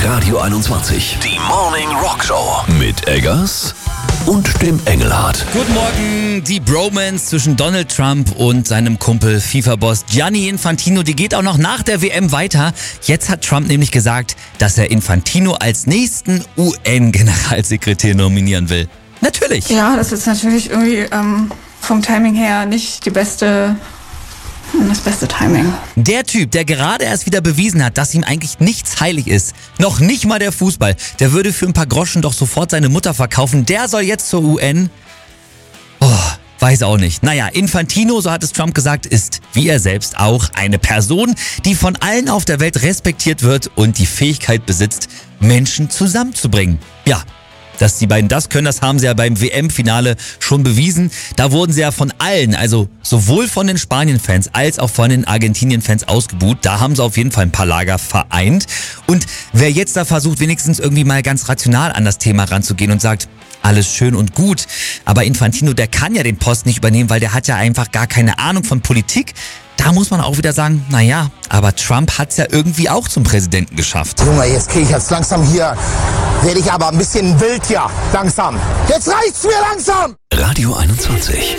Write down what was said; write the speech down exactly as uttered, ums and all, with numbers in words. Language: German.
Radio einundzwanzig. Die Morning Rock Show. Mit Eggers und dem Engelhardt. Guten Morgen. Die Bromance zwischen Donald Trump und seinem Kumpel FIFA-Boss Gianni Infantino, die geht auch noch nach der W M weiter. Jetzt hat Trump nämlich gesagt, dass er Infantino als nächsten U N-Generalsekretär nominieren will. Natürlich. Ja, das ist natürlich irgendwie ähm, vom Timing her nicht die beste... Das beste Timing. Der Typ, der gerade erst wieder bewiesen hat, dass ihm eigentlich nichts heilig ist, noch nicht mal der Fußball, der würde für ein paar Groschen doch sofort seine Mutter verkaufen, der soll jetzt zur U N? Oh, weiß auch nicht. Naja, Infantino, so hat es Trump gesagt, ist, wie er selbst auch, eine Person, die von allen auf der Welt respektiert wird und die Fähigkeit besitzt, Menschen zusammenzubringen. Ja. Dass die beiden das können, das haben sie ja beim W M-Finale schon bewiesen. Da wurden sie ja von allen, also sowohl von den Spanien-Fans als auch von den Argentinien-Fans ausgebuht. Da haben sie auf jeden Fall ein paar Lager vereint. Und wer jetzt da versucht, wenigstens irgendwie mal ganz rational an das Thema ranzugehen und sagt, alles schön und gut, aber Infantino, der kann ja den Posten nicht übernehmen, weil der hat ja einfach gar keine Ahnung von Politik. Da muss man auch wieder sagen, naja, aber Trump hat's ja irgendwie auch zum Präsidenten geschafft. Junge, jetzt kriege ich jetzt langsam hier, werde ich aber ein bisschen wild, ja, langsam. Jetzt reicht's mir langsam! Radio einundzwanzig.